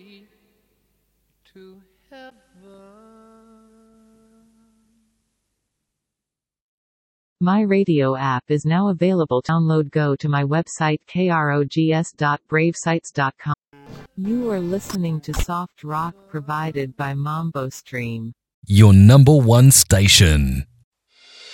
way to heaven. My radio app is now available. Download. Go to my website krogs.bravesites.com. You are listening to soft rock provided by Mambo Stream. Your number one station.